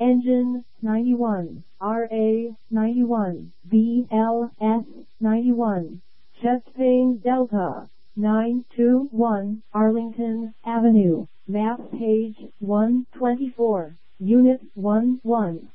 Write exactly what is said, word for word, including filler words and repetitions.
Engine ninety-one, R A ninety-one, B L S ninety-one, Chestpane Delta nine two one, Arlington Avenue, map page one twenty-four, Unit one one.